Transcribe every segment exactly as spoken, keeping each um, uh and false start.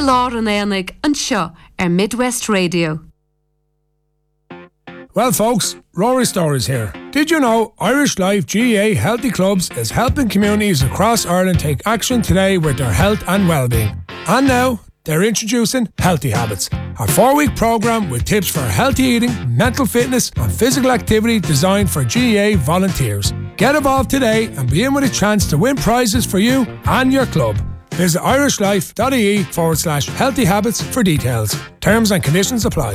lár an éanaig an seo ar Midwest Radio. Well folks, Rory Stories here. Did you know Irish Life G A A Healthy Clubs is helping communities across Ireland take action today with their health and well-being? And now, they're introducing Healthy Habits, a four-week programme with tips for healthy eating, mental fitness and physical activity designed for G A A volunteers. Get involved today and be in with a chance to win prizes for you and your club. Visit irishlife.ie forward slash healthy habits for details. Terms and conditions apply.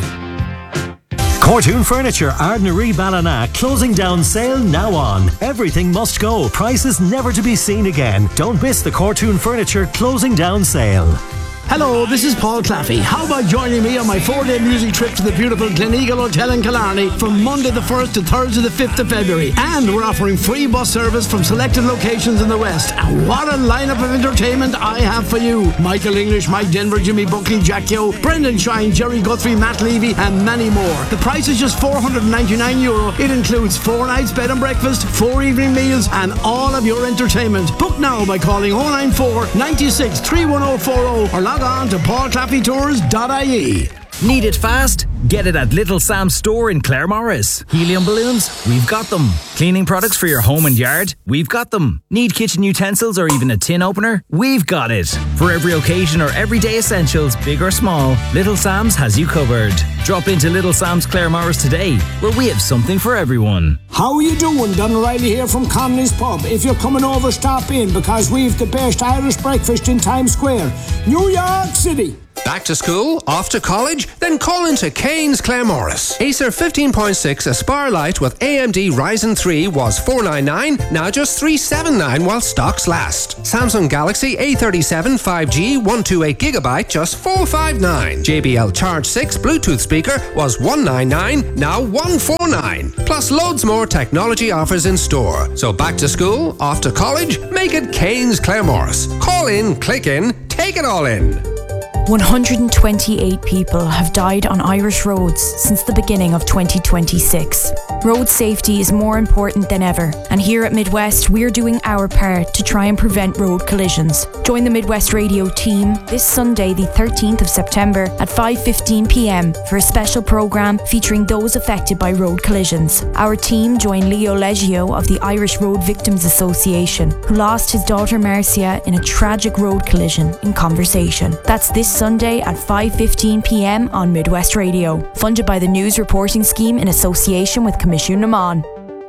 Cortoon Furniture, Ardnaree Ballina, closing down sale now on. Everything must go. Prices never to be seen again. Don't miss the Cortoon Furniture closing down sale. Hello, this is Paul Claffey. How about joining me on my four-day music trip to the beautiful Gleneagle Hotel in Killarney from Monday the first to Thursday the fifth of February? And we're offering free bus service from selected locations in the West. And what a lineup of entertainment I have for you. Michael English, Mike Denver, Jimmy Buckley, Jack Yo, Brendan Shine, Jerry Guthrie, Matt Levy and many more. The price is just four hundred ninety-nine euro. It includes four nights bed and breakfast, four evening meals and all of your entertainment. Book now by calling oh nine four, nine six, three one oh four oh or log on to paul claffey tours dot I E. Need it fast? Get it at Little Sam's store in Claremorris. Helium balloons? We've got them. Cleaning products for your home and yard? We've got them. Need kitchen utensils or even a tin opener? We've got it. For every occasion or everyday essentials, big or small, Little Sam's has you covered. Drop into Little Sam's Claremorris today, where we have something for everyone. How are you doing? Don O'Reilly here from Connolly's Pub. If you're coming over, stop in because we've the best Irish breakfast in Times Square, New York City. Back to school? Off to college? Then call into Kane's Claremorris. Acer fifteen point six Aspire Lite with A M D Ryzen three was four ninety-nine, now just three seventy-nine while stocks last. Samsung Galaxy A thirty-seven five G one twenty-eight gigabyte just four fifty-nine. J B L Charge six Bluetooth speaker was one ninety-nine, now one forty-nine. Plus loads more technology offers in store. So back to school? Off to college? Make it Kane's Claremorris. Call in, click in, take it all in. one hundred twenty-eight people have died on Irish roads since the beginning of twenty twenty-six. Road safety is more important than ever, and here at Midwest we're doing our part to try and prevent road collisions. Join the Midwest Radio team this Sunday the thirteenth of September at five fifteen p m for a special programme featuring those affected by road collisions. Our team joined Leo Leggio of the Irish Road Victims Association, who lost his daughter Marcia in a tragic road collision, in conversation. That's this Sunday at five fifteen p m on Midwest Radio, funded by the News Reporting Scheme in association with Commission Naman.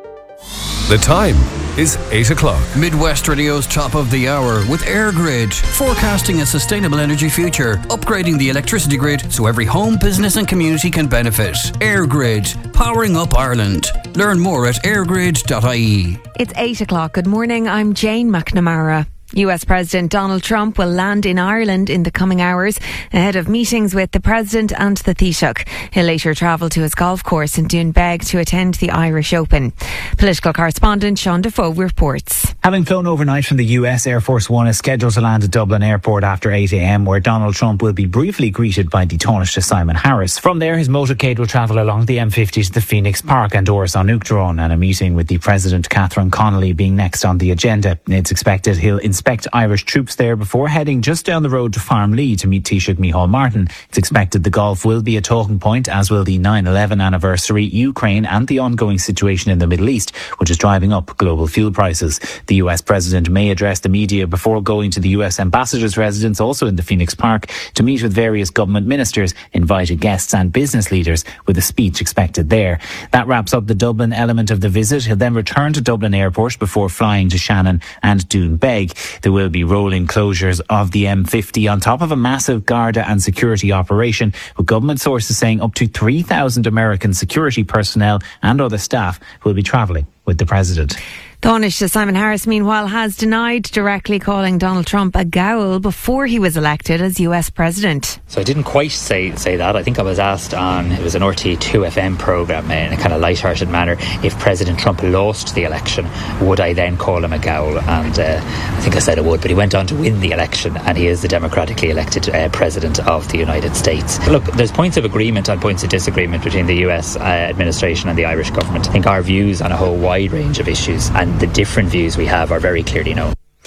The time is eight o'clock. Midwest Radio's top of the hour with AirGrid, forecasting a sustainable energy future, upgrading the electricity grid so every home, business and community can benefit. AirGrid, powering up Ireland. Learn more at airgrid dot I E. It's eight o'clock. Good morning, I'm Jane McNamara. U S President Donald Trump will land in Ireland in the coming hours ahead of meetings with the President and the Taoiseach. He'll later travel to his golf course in Doonbeg to attend the Irish Open. Political correspondent Sean Defoe reports. Having flown overnight from the U S, Air Force One is scheduled to land at Dublin Airport after eight a m, where Donald Trump will be briefly greeted by the Taoiseach Simon Harris. From there, his motorcade will travel along the M fifty to the Phoenix Park and Doris on Uachtaráin, and a meeting with the President Catherine Connolly being next on the agenda. It's expected he'll inspect Irish troops there before heading just down the road to Farmlee to meet Taoiseach Micheál Martin. It's expected the Gulf will be a talking point, as will the nine eleven anniversary, Ukraine and the ongoing situation in the Middle East, which is driving up global fuel prices. The U S President may address the media before going to the U S Ambassador's residence, also in the Phoenix Park, to meet with various government ministers, invited guests and business leaders, with a speech expected there. That wraps up the Dublin element of the visit. He'll then return to Dublin Airport before flying to Shannon and Doonbeg. There will be rolling closures of the M fifty on top of a massive Garda and security operation, with government sources saying up to three thousand American security personnel and other staff will be travelling with the President. Taoiseach Simon Harris, meanwhile, has denied directly calling Donald Trump a ghoul before he was elected as U S President. So I didn't quite say say that. I think I was asked on, it was an R T two F M programme in a kind of light-hearted manner, if President Trump lost the election, would I then call him a ghoul? And uh, I think I said I would, but he went on to win the election, and he is the democratically elected uh, President of the United States. Look, there's points of agreement and points of disagreement between the U S uh, administration and the Irish government. I think our views on a whole wide range of issues and the different views we have are very clearly known.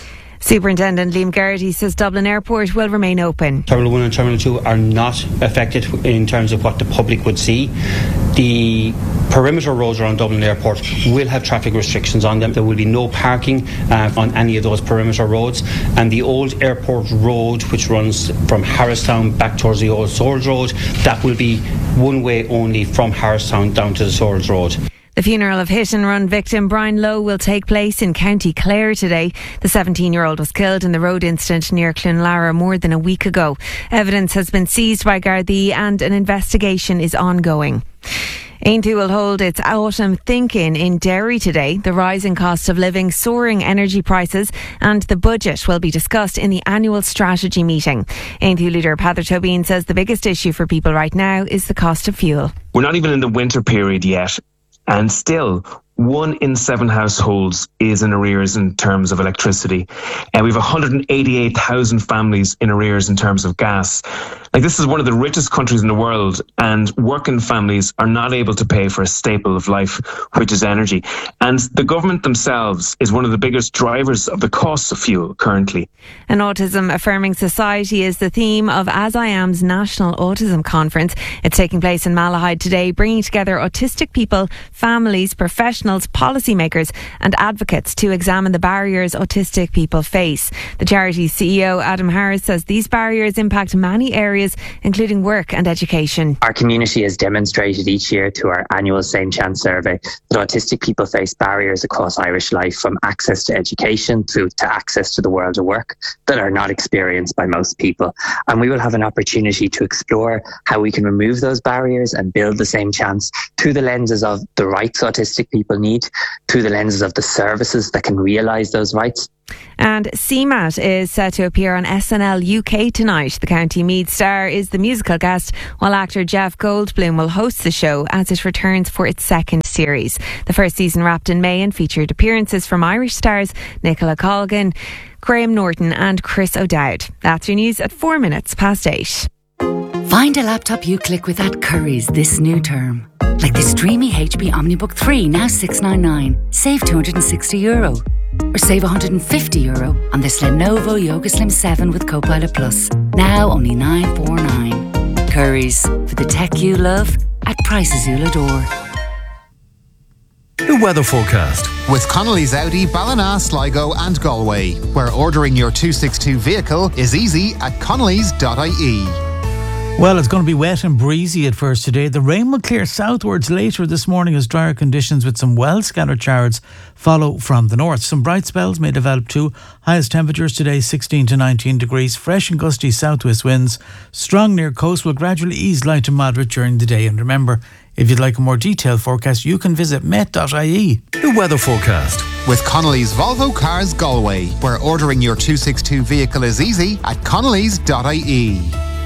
Superintendent Liam Garrity says Dublin Airport will remain open. Terminal one and Terminal two are not affected in terms of what the public would see. The perimeter roads around Dublin Airport will have traffic restrictions on them. There will be no parking uh, on any of those perimeter roads, and the old airport road, which runs from Harristown back towards the old Swords Road, that will be one way only from Harristown down to the Swords Road. The funeral of hit-and-run victim Brian Lowe will take place in County Clare today. The seventeen-year-old was killed in the road incident near Clonlara more than a week ago. Evidence has been seized by Gardaí and an investigation is ongoing. Aintu will hold its autumn think-in in Derry today. The rising cost of living, soaring energy prices and the budget will be discussed in the annual strategy meeting. Aintu leader Peadar Tobin says the biggest issue for people right now is the cost of fuel. We're not even in the winter period yet, and still one in seven households is in arrears in terms of electricity. And we have one hundred eighty-eight thousand families in arrears in terms of gas. Like, this is one of the richest countries in the world, and working families are not able to pay for a staple of life, which is energy. And the government themselves is one of the biggest drivers of the cost of fuel currently. An autism affirming society is the theme of As I Am's National Autism Conference. It's taking place in Malahide today, bringing together autistic people, families, professionals, policymakers and advocates to examine the barriers autistic people face. The charity's C E O Adam Harris says these barriers impact many areas, including work and education. Our community has demonstrated each year through our annual Same Chance survey that autistic people face barriers across Irish life, from access to education through to access to the world of work, that are not experienced by most people. And we will have an opportunity to explore how we can remove those barriers and build the same chance through the lenses of the rights autistic people need, through the lenses of the services that can realise those rights. And C MAT is set to appear on S N L U K tonight. The County Meath star is the musical guest, while actor Jeff Goldblum will host the show as it returns for its second series. The first season wrapped in May and featured appearances from Irish stars Nicola Colgan, Graham Norton and Chris O'Dowd. That's your news at four minutes past eight. Find a laptop you click with at Currys this new term. Like this dreamy H P OmniBook three, now six ninety-nine. Save two hundred sixty euro. Or save one hundred fifty euro on this Lenovo Yoga Slim seven with Copilot Plus. Now only nine forty-nine. Currys, for the tech you love at prices you'll adore. The weather forecast with Connolly's Audi, Ballina, Sligo and Galway, where ordering your two sixty-two vehicle is easy at connellys dot I E. Well, it's going to be wet and breezy at first today. The rain will clear southwards later this morning as drier conditions with some well-scattered showers follow from the north. Some bright spells may develop too. Highest temperatures today sixteen to nineteen degrees. Fresh and gusty southwest winds. Strong near coast will gradually ease light to moderate during the day. And remember, if you'd like a more detailed forecast, you can visit met dot I E. The weather forecast with Connolly's Volvo Cars Galway, where ordering your two sixty-two vehicle is easy at connellys dot I E.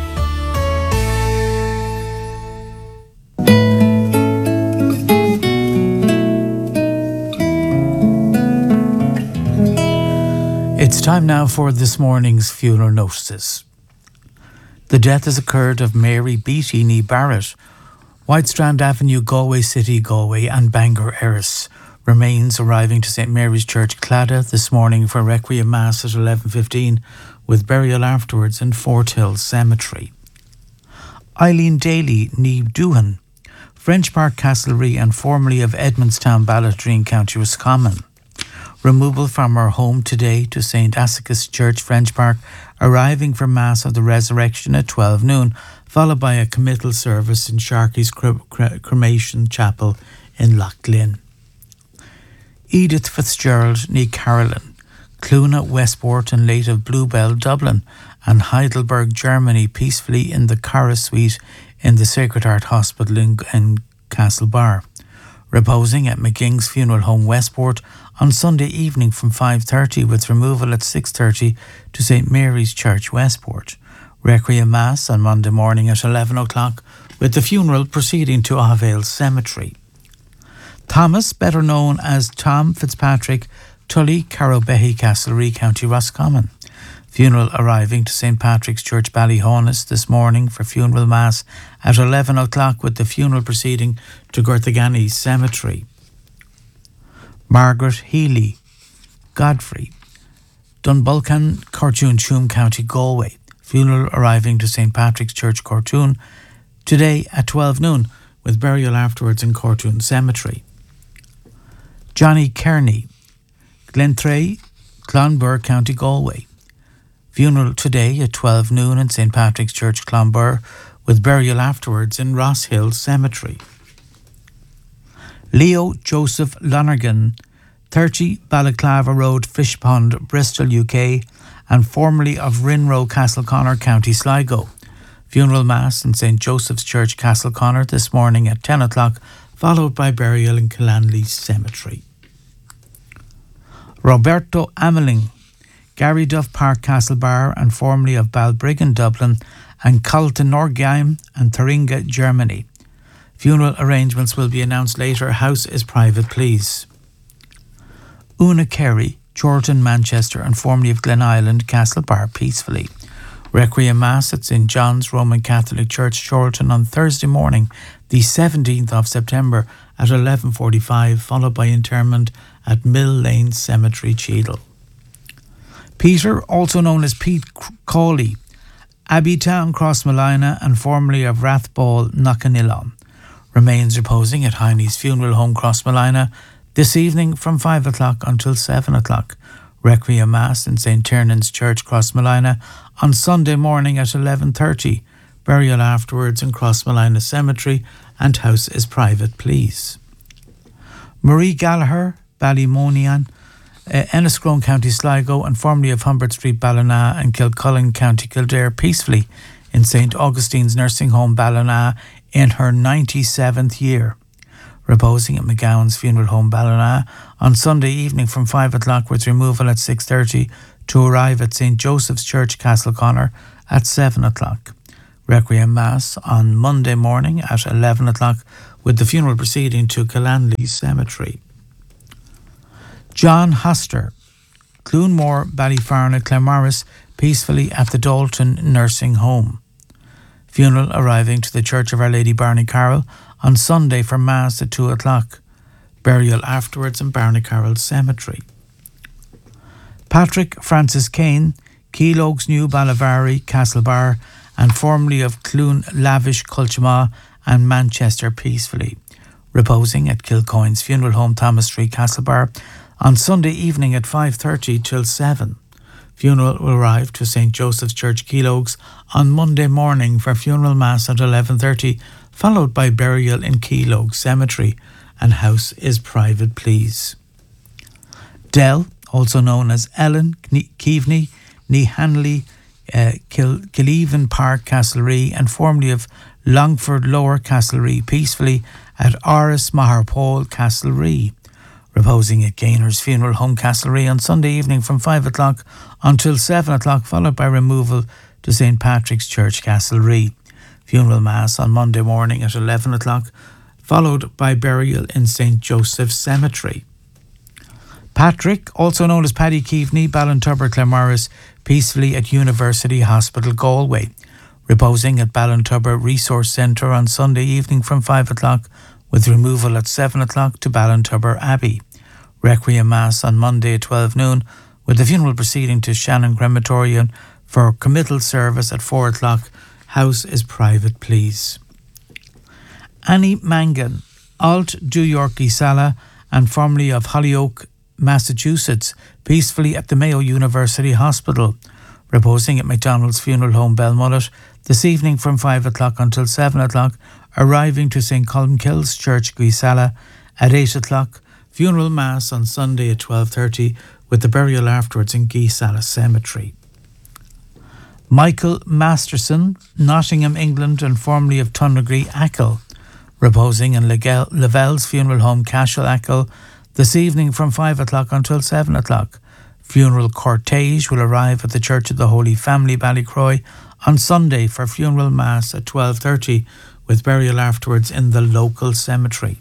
It's time now for this morning's funeral notices. The death has occurred of Mary Beattie Nee Barrett, Whitestrand Avenue, Galway City, Galway, and Bangor Erris. Remains arriving to St Mary's Church, Claddagh, this morning for Requiem Mass at eleven fifteen, with burial afterwards in Fort Hill Cemetery. Eileen Daly Nee Doohan, French Park Castlereagh and formerly of Edmondstown, Ballachrine, County Roscommon. Removal from her home today to Saint Asicus Church, French Park, arriving for Mass of the Resurrection at twelve noon, followed by a committal service in Sharkey's Cremation Chapel in Loughlin. Edith Fitzgerald Nee Carolyn, Cluna, Westport and late of Bluebell, Dublin, and Heidelberg, Germany, peacefully in the Cara Suite in the Sacred Heart Hospital in, in Castlebar. Reposing at McGing's Funeral Home, Westport, on Sunday evening from five thirty, with removal at six thirty to St Mary's Church, Westport. Requiem Mass on Monday morning at eleven o'clock, with the funeral proceeding to Avale Cemetery. Thomas, better known as Tom Fitzpatrick, Tully, Carrowbehy, Castlereagh, County Roscommon. Funeral arriving to St Patrick's Church, Ballyhonus, this morning for funeral mass at eleven o'clock, with the funeral proceeding to Gortagany Cemetery. Margaret Healy Godfrey, Dunbalcan, Cortoon, Tuam County, Galway. Funeral arriving to Saint Patrick's Church, Cortoon, today at twelve noon, with burial afterwards in Cortoon Cemetery. Johnny Kearney, Glentray, Clonbur, County Galway. Funeral today at twelve noon in Saint Patrick's Church, Clonbur, with burial afterwards in Ross Hill Cemetery. Leo Joseph Lonergan, thirty Balaclava Road, Fishpond, Bristol, U K, and formerly of Rinroe, Castleconnor, County Sligo. Funeral Mass in Saint Joseph's Church, Castleconnor, this morning at ten o'clock, followed by burial in Killanley Cemetery. Roberto Ameling, Gary Duff Park, Castlebar, and formerly of Balbriggan, Dublin, and Calton, Norgheim, and Thuringa, Germany. Funeral arrangements will be announced later. House is private, please. Una Carey, Chorlton, Manchester, and formerly of Glen Island, Castlebar, peacefully. Requiem Mass at Saint John's Roman Catholic Church, Chorlton, on Thursday morning, the seventeenth of September at eleven forty-five, followed by interment at Mill Lane Cemetery, Cheadle. Peter, also known as Pete Cawley, Abbeytown, Crossmolina, and formerly of Rathball, Knockanillan, remains reposing at Heine's Funeral Home, Crossmolina, this evening from five o'clock until seven o'clock. Requiem Mass in Saint Tiernan's Church, Crossmolina, on Sunday morning at eleven thirty. Burial afterwards in Crossmolina Cemetery, and house is private, please. Marie Gallagher, Ballymonian, uh, Enniscrone, County Sligo, and formerly of Humbert Street, Ballina, and Kilcullen, County Kildare, peacefully in Saint Augustine's Nursing Home, Ballina, in her ninety-seventh year. Reposing at McGowan's Funeral Home, Ballina, on Sunday evening from five o'clock, with removal at six thirty to arrive at Saint Joseph's Church, Castleconnor, at seven o'clock. Requiem Mass on Monday morning at eleven o'clock, with the funeral proceeding to Killanley Cemetery. John Hoster, Clunmore, Ballyfarna, Claremorris, peacefully at the Dalton Nursing Home. Funeral arriving to the Church of Our Lady Barney Carroll on Sunday for Mass at two o'clock. Burial afterwards in Barney Carroll Cemetery. Patrick Francis Kane, Keelogues, New Ballavari, Castlebar, and formerly of Clun Lavish, Culchma, and Manchester, peacefully. Reposing at Kilcoyne's Funeral Home, Thomas Street, Castlebar, on Sunday evening at five thirty till seven. Funeral will arrive to Saint Joseph's Church, Keelogues, on Monday morning for funeral mass at eleven thirty, followed by burial in Keelogues Cemetery, and house is private, please. Dell, also known as Ellen Keaveney, ní Hanley, uh, Kil- Killeven Park, Castlerea, and formerly of Longford Lower, Castlerea, peacefully at Oris Maharpole, Castlerea. Reposing at Gainer's Funeral Home, Castlerea, on Sunday evening from five o'clock until seven o'clock, followed by removal to Saint Patrick's Church, Castlerea. Funeral Mass on Monday morning at eleven o'clock, followed by burial in Saint Joseph's Cemetery. Patrick, also known as Paddy Keaveney, Ballintubber, Claremorris, peacefully at University Hospital, Galway. Reposing at Ballintubber Resource Centre on Sunday evening from five o'clock, with removal at seven o'clock to Ballintubber Abbey. Requiem Mass on Monday at twelve noon, with the funeral proceeding to Shannon Crematorium for committal service at four o'clock. House is private, please. Annie Mangan, Alt Du Yorkie Sala, and formerly of Hollyoak, Massachusetts, peacefully at the Mayo University Hospital. Reposing at McDonald's Funeral Home, Belmullet, this evening from five o'clock until seven o'clock, arriving to Saint Colmkills Church, Guisala, at eight o'clock. Funeral Mass on Sunday at twelve thirty, with the burial afterwards in Guisala Cemetery. Michael Masterson, Nottingham, England, and formerly of Tunnegree, Achill, reposing in Lavelle's Funeral Home, Cashel, Achill, this evening from five o'clock until seven o'clock. Funeral cortege will arrive at the Church of the Holy Family, Ballycroy, on Sunday for funeral mass at twelve thirty, with burial afterwards in the local cemetery.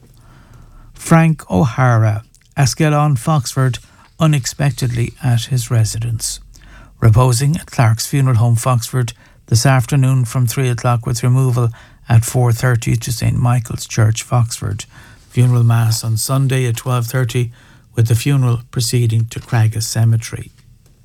Frank O'Hara, Askelon, Foxford, unexpectedly at his residence. Reposing at Clark's Funeral Home, Foxford, this afternoon from three o'clock, with removal at four thirty to Saint Michael's Church, Foxford. Funeral Mass on Sunday at twelve thirty, with the funeral proceeding to Craggas Cemetery.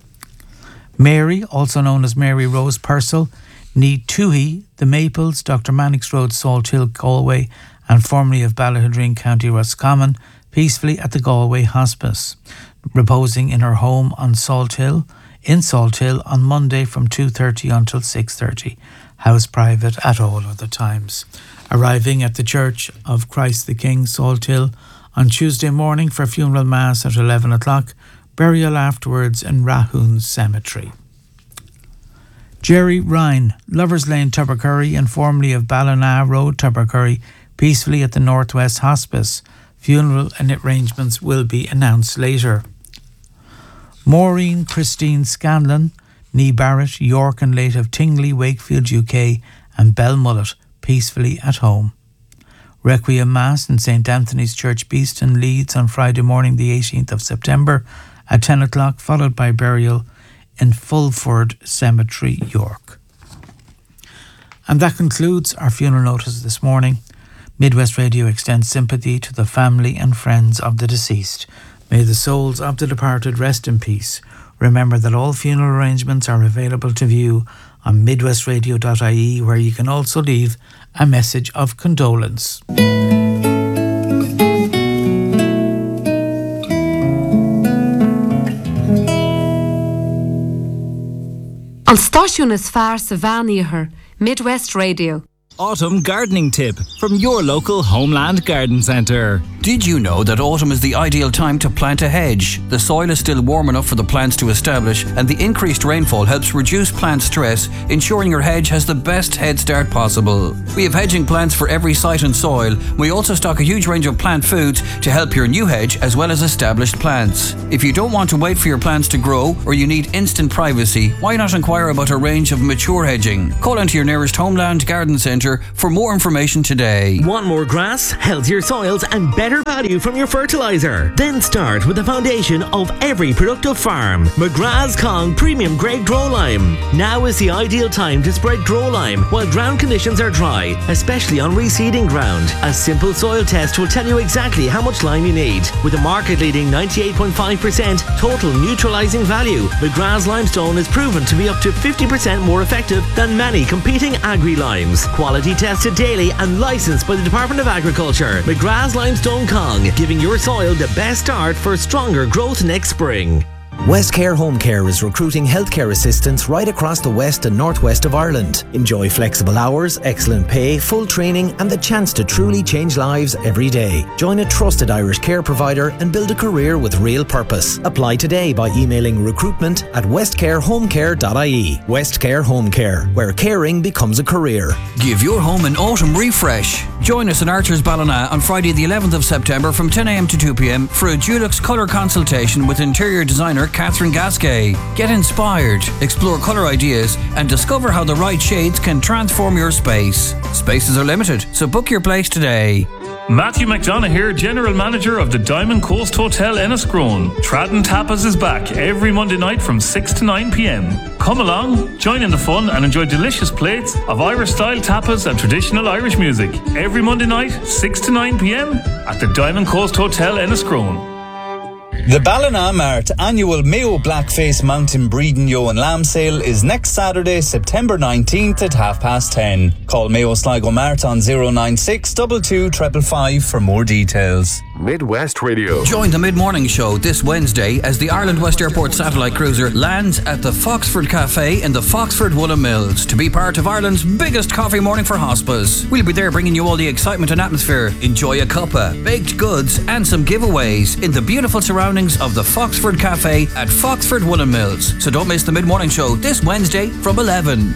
Mary, also known as Mary Rose Purcell, Ní Tuaithe, The Maples, Doctor Mannix Road, Salt Hill, Galway, and formerly of Ballahadreen, County Roscommon, peacefully at the Galway Hospice, reposing in her home on Salt Hill, in Salt Hill on Monday from two thirty until six thirty. House private at all other times. Arriving at the Church of Christ the King, Salt Hill, on Tuesday morning for funeral mass at eleven o'clock, burial afterwards in Rahoon Cemetery. Jerry Ryan, Lovers Lane, Tubbercurry, and formerly of Ballina Road, Tubbercurry, peacefully at the Northwest Hospice. Funeral and arrangements will be announced later. Maureen Christine Scanlon, Ní Barrett, York and late of Tingley, Wakefield, U K, and Belmullet, peacefully at home. Requiem Mass in Saint Anthony's Church, Beeston, Leeds, on Friday morning the eighteenth of September at ten o'clock, followed by burial in Fulford Cemetery, York. And that concludes our funeral notice this morning. Midwest Radio extends sympathy to the family and friends of the deceased. May the souls of the departed rest in peace. Remember that all funeral arrangements are available to view on midwest radio dot I E, where you can also leave a message of condolence. An stáisiún is fearr sa bhean Midwest Radio. Autumn gardening tip from your local Homeland Garden Centre. Did you know that autumn is the ideal time to plant a hedge? The soil is still warm enough for the plants to establish, and the increased rainfall helps reduce plant stress, ensuring your hedge has the best head start possible. We have hedging plants for every site and soil. We also stock a huge range of plant foods to help your new hedge as well as established plants. If you don't want to wait for your plants to grow, or you need instant privacy, why not inquire about a range of mature hedging? Call into your nearest Homeland Garden Centre for more information today. Want more grass, healthier soils and better value from your fertiliser? Then start with the foundation of every productive farm. McGrath's Kong Premium Grade Grow Lime. Now is the ideal time to spread Grow Lime while ground conditions are dry, especially on reseeding ground. A simple soil test will tell you exactly how much lime you need. With a market-leading ninety-eight point five percent total neutralising value, McGrath's Limestone is proven to be up to fifty percent more effective than many competing agri-limes. Quality tested daily and licensed by the Department of Agriculture. McGrath's Limestone Kong, giving your soil the best start for stronger growth next spring. Westcare Home Care is recruiting healthcare assistants right across the west and northwest of Ireland. Enjoy flexible hours, excellent pay, full training and the chance to truly change lives every day. Join a trusted Irish care provider and build a career with real purpose. Apply today by emailing recruitment at westcare home care dot I E. Westcare Home Care, where caring becomes a career. Give your home an autumn refresh. Join us in Archer's Ballina on Friday the eleventh of September from ten a m to two p m for a Dulux colour consultation with interior designer Catherine Gasquet. Get inspired, explore colour ideas and discover how the right shades can transform your space. Spaces are limited, so book your place today. Matthew McDonough here, General Manager of the Diamond Coast Hotel Enniscrone. Tradden Tapas is back every Monday night from six to nine p m. Come along, join in the fun and enjoy delicious plates of Irish-style tapas and traditional Irish music. Every Monday night, six to nine p m at the Diamond Coast Hotel Enniscrone. The Ballina Mart annual Mayo Blackface Mountain Breeding Yo and Lamb Sale is next Saturday, September nineteenth at half past ten. Call Mayo Sligo Mart on zero nine six two two five five five for more details. Midwest Radio. Join the mid-morning show this Wednesday as the Ireland West Airport satellite cruiser lands at the Foxford Cafe in the Foxford Woolen Mills to be part of Ireland's biggest coffee morning for hospice. We'll be there bringing you all the excitement and atmosphere. Enjoy a cuppa, baked goods and some giveaways in the beautiful surroundings of the Foxford Cafe at Foxford Woolen Mills. So don't miss the mid-morning show this Wednesday from eleven.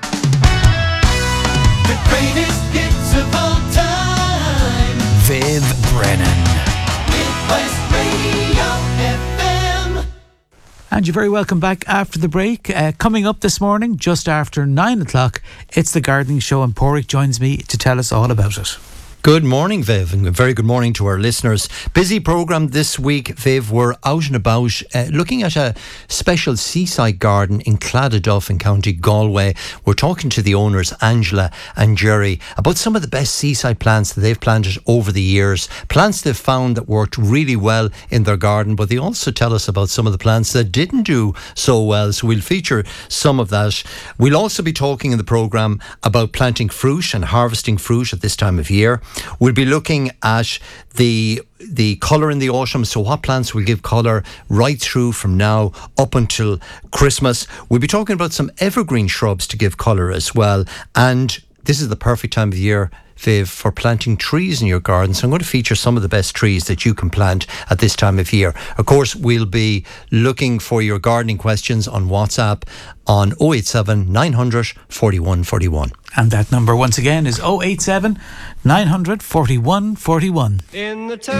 The greatest hits of all time. Viv Brennan. Midwest Radio F M. And you're very welcome back after the break. Uh, coming up this morning, just after nine o'clock, it's the Gardening Show and Porrick joins me to tell us all about it. Good morning, Viv, and a very good morning to our listeners. Busy programme this week, Viv. We're out and about uh, looking at a special seaside garden in Claddaduff in County Galway. We're talking to the owners, Angela and Jerry, about some of the best seaside plants that they've planted over the years. Plants they've found that worked really well in their garden, but they also tell us about some of the plants that didn't do so well. So we'll feature some of that. We'll also be talking in the programme about planting fruit and harvesting fruit at this time of year. We'll be looking at the the colour in the autumn, so what plants will give colour right through from now up until Christmas. We'll be talking about some evergreen shrubs to give colour as well, and this is the perfect time of year, Viv, for planting trees in your garden. So I'm going to feature some of the best trees that you can plant at this time of year. Of course, we'll be looking for your gardening questions on WhatsApp on oh eight seven, nine hundred, forty-one forty-one. And that number once again is oh eight seven, nine hundred, forty-one forty-one. In the